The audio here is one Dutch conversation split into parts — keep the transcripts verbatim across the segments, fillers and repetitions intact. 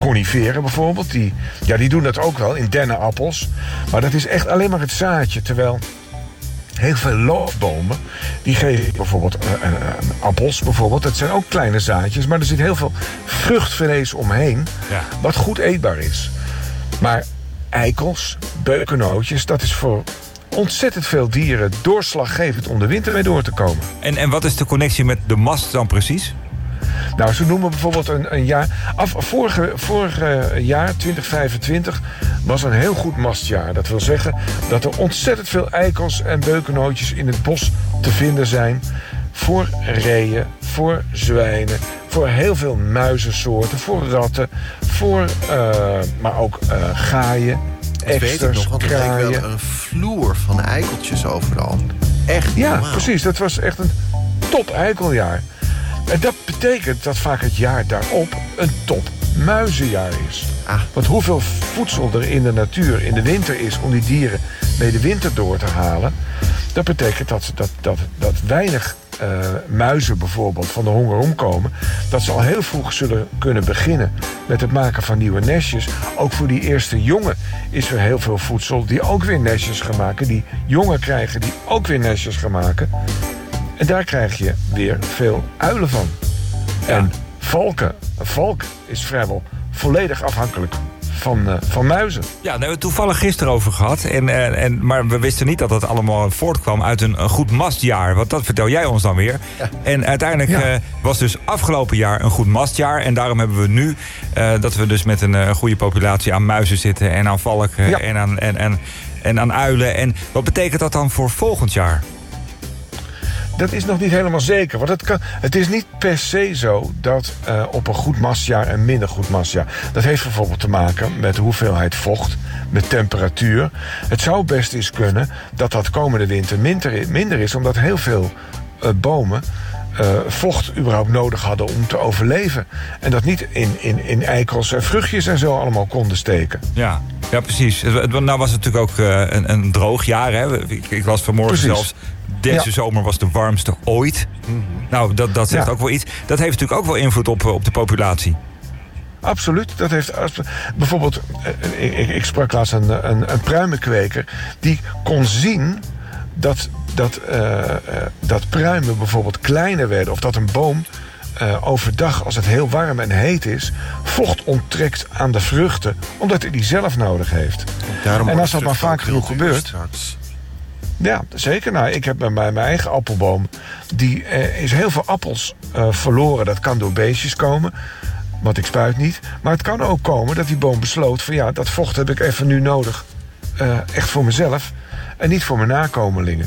coniferen bijvoorbeeld. Die, ja, die doen dat ook wel in dennenappels. Maar dat is echt alleen maar het zaadje. Terwijl heel veel loofbomen, die geven bijvoorbeeld uh, uh, appels bijvoorbeeld. Dat zijn ook kleine zaadjes, maar er zit heel veel vruchtvlees omheen. Ja. Wat goed eetbaar is. Maar eikels, beukennootjes, dat is voor ontzettend veel dieren doorslaggevend om de winter mee door te komen. En, en wat is de connectie met de mast dan precies? Nou, ze noemen bijvoorbeeld een, een jaar... Af, vorige, vorige jaar, twintig vijfentwintig, was een heel goed mastjaar. Dat wil zeggen dat er ontzettend veel eikels en beukennootjes in het bos te vinden zijn. Voor reeën, voor zwijnen, voor heel veel muizensoorten, voor ratten, voor, uh, maar ook uh, gaaien, eksters, nog, kraaien. Er leek wel een vloer van eikeltjes overal. Echt Ja, normaal. precies. Dat was echt een top eikeljaar. En dat betekent dat vaak het jaar daarop een top muizenjaar is. Ah. Want hoeveel voedsel er in de natuur in de winter is om die dieren mee de winter door te halen, dat betekent dat, dat, dat, dat weinig uh, muizen bijvoorbeeld van de honger omkomen. Dat ze al heel vroeg zullen kunnen beginnen met het maken van nieuwe nestjes. Ook voor die eerste jongen is er heel veel voedsel die ook weer nestjes gaan maken. Die jongen krijgen die ook weer nestjes gaan maken. En daar krijg je weer veel uilen van. Ja. En valken. Een valk is vrijwel volledig afhankelijk van, uh, van muizen. Ja, daar hebben we het toevallig gisteren over gehad. En, en, en, maar we wisten niet dat het allemaal voortkwam uit een, een goed mastjaar. Want dat vertel jij ons dan weer. Ja. En uiteindelijk ja. uh, was dus afgelopen jaar een goed mastjaar. En daarom hebben we nu uh, dat we dus met een uh, goede populatie aan muizen zitten. En aan valken ja. en, aan, en, en, en aan uilen. En wat betekent dat dan voor volgend jaar? Dat is nog niet helemaal zeker. Want het, kan, het is niet per se zo dat uh, op een goed mastjaar en minder goed mastjaar. Dat heeft bijvoorbeeld te maken met de hoeveelheid vocht, met temperatuur. Het zou best eens kunnen dat dat komende winter minder, minder is, omdat heel veel uh, bomen uh, vocht überhaupt nodig hadden om te overleven. En dat niet in, in, in eikels en vruchtjes en zo allemaal konden steken. Ja, ja precies. Nou was het natuurlijk ook uh, een, een droog jaar. Hè? Ik, ik las vanmorgen precies. zelfs. Deze ja. zomer was de warmste ooit. Mm-hmm. Nou, dat, dat zegt ja. ook wel iets. Dat heeft natuurlijk ook wel invloed op, op de populatie. Absoluut. Dat heeft, bijvoorbeeld, ik, ik sprak laatst een, een, een pruimenkweker die kon zien dat, dat, uh, dat pruimen bijvoorbeeld kleiner werden. Of dat een boom uh, overdag, als het heel warm en heet is, vocht onttrekt aan de vruchten, omdat hij die zelf nodig heeft. En, en als dat maar vaak genoeg gebeurt... Straks. Ja, zeker. Nou, ik heb bij mijn eigen appelboom, die eh, is heel veel appels uh, verloren. Dat kan door beestjes komen, want ik spuit niet. Maar het kan ook komen dat die boom besloot van ja, dat vocht heb ik even nu nodig. Uh, echt voor mezelf en niet voor mijn nakomelingen.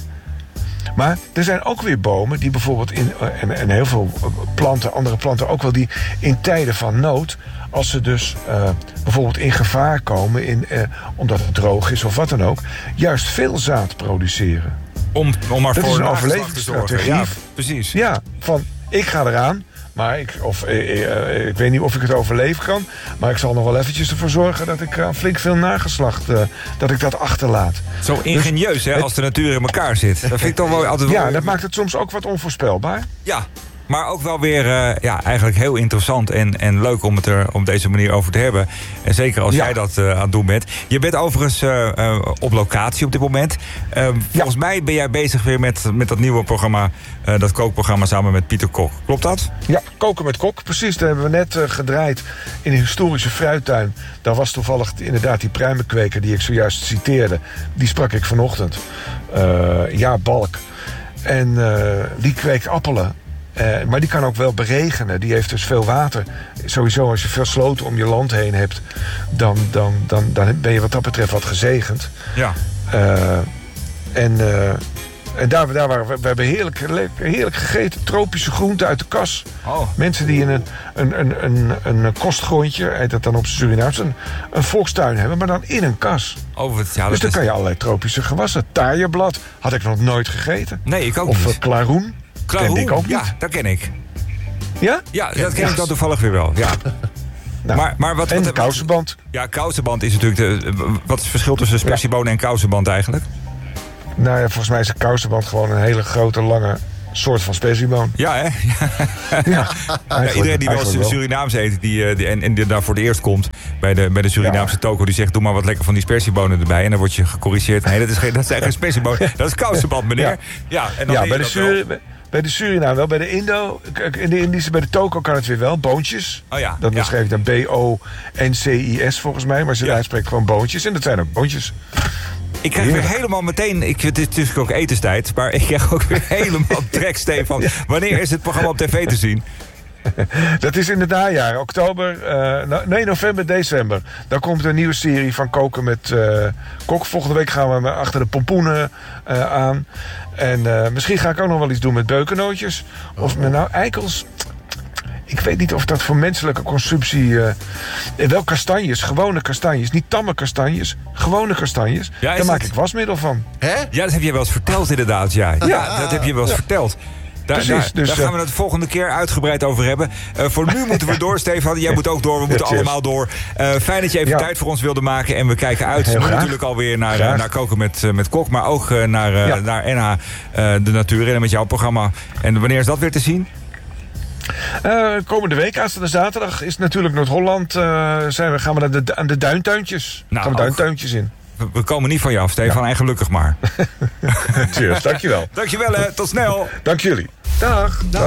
Maar er zijn ook weer bomen die bijvoorbeeld in, uh, en, en heel veel planten, andere planten ook wel, die in tijden van nood, als ze dus uh, bijvoorbeeld in gevaar komen, in, uh, omdat het droog is of wat dan ook, juist veel zaad produceren. Om, om maar dat voor is een een overlevingsstrategie. Ja, precies. Ja, van ik ga eraan, maar ik, of, uh, uh, ik weet niet of ik het overleven kan, maar ik zal nog wel eventjes ervoor zorgen dat ik uh, flink veel nageslacht, uh, dat ik dat achterlaat. Zo ingenieus, dus, hè, als de natuur in elkaar zit. Dat vind ik toch wel altijd wel... Ja, dat maakt het soms ook wat onvoorspelbaar. Ja. Maar ook wel weer uh, ja, eigenlijk heel interessant en, en leuk om het er op deze manier over te hebben. En zeker als ja. jij dat uh, aan het doen bent. Je bent overigens uh, uh, op locatie op dit moment. Uh, volgens ja. mij ben jij bezig weer met, met dat nieuwe programma, uh, dat kookprogramma samen met Pieter Kok. Klopt dat? Ja, Koken met Kok. Precies, dat hebben we net uh, gedraaid in een historische fruittuin. Daar was toevallig inderdaad die pruimenkweker die ik zojuist citeerde. Die sprak ik vanochtend. Uh, ja, Balk. En uh, die kweekt appelen. Uh, maar die kan ook wel beregenen. Die heeft dus veel water. Sowieso als je veel sloten om je land heen hebt, dan, dan, dan, dan ben je wat dat betreft wat gezegend. Ja. Uh, en uh, en daar, daar waren we, we hebben heerlijk, heerlijk gegeten. Tropische groenten uit de kas. Oh. Mensen die in een, een, een, een, een kostgrondje, heet dat dan op zijn Surinaams, een, een volkstuin hebben, maar dan in een kas. Oh, wat, ja, dus dan is... kan je allerlei tropische gewassen. Taaienblad had ik nog nooit gegeten. Nee, ik ook of, niet. Of uh, klaroen. Klaroen, ik ook ja, niet. dat ken ik. Ja? Ja, dat ken ja. ik dan toevallig weer wel. Ja. Nou, maar, maar wat, en wat, kousenband. Ja, kousenband is natuurlijk de... Wat is het verschil tussen spersiebonen ja. en kousenband eigenlijk? Nou ja, volgens mij is een kousenband gewoon een hele grote, lange soort van sperzieboon. Ja, hè? Ja, Ja, iedereen die wel eens Surinaams eet die, uh, die, en, en die daar voor het eerst komt bij de, bij de Surinaamse ja. toko, die zegt, doe maar wat lekker van die sperziebonen erbij. En dan word je gecorrigeerd. Nee, dat, is geen, dat zijn geen sperziebonen. Dat is kousenband, meneer. Ja, ja, en dan ja bij, de Sur, wel. bij de Suriname wel. Bij de Indo, in de Indische, bij de toko kan het weer wel. Boontjes. Oh ja. Dat ja. schrijf ik dan B O N C I S volgens mij. Maar ze ja. uitspreekt gewoon boontjes. En dat zijn ook boontjes. Ik krijg weer helemaal meteen, ik, het is natuurlijk ook etenstijd, maar ik krijg ook weer helemaal trek, Stefan. Ja. Wanneer is het programma op tv te zien? Dat is in het najaar, oktober, uh, nee, november, december. Dan komt een nieuwe serie van Koken met uh, Kok. Volgende week gaan we achter de pompoenen uh, aan. En uh, misschien ga ik ook nog wel iets doen met beukennootjes. Of met nou eikels. Ik weet niet of dat voor menselijke consumptie... Uh, wel kastanjes, gewone kastanjes. Niet tamme kastanjes, gewone kastanjes. Ja, daar maak het... ik wasmiddel van. Hè? Ja, dat heb je wel eens verteld inderdaad. Ja, ja, ja dat heb je wel eens ja. verteld. Daar, Precies, daar, dus, daar gaan we het de volgende keer uitgebreid over hebben. Uh, voor nu moeten we door, Stefan. Jij moet ook door, we moeten ja, allemaal door. Uh, fijn dat je even ja. tijd voor ons wilde maken. En we kijken uit nu natuurlijk alweer naar, uh, naar Koken met, uh, met Kok. Maar ook uh, naar, uh, ja. naar N H uh, De Natuur en met jouw programma. En wanneer is dat weer te zien? Uh, komende week, aanstaande zaterdag, is natuurlijk Noord-Holland. Uh, zijn we, gaan we naar de, aan de duintuintjes. Nou, gaan we duintuintjes in. We, we komen niet van je af, Stefan. Ja. En gelukkig maar. Cheers, dankjewel. Dankjewel, hè. Tot snel. Dank jullie. Dag. Dag.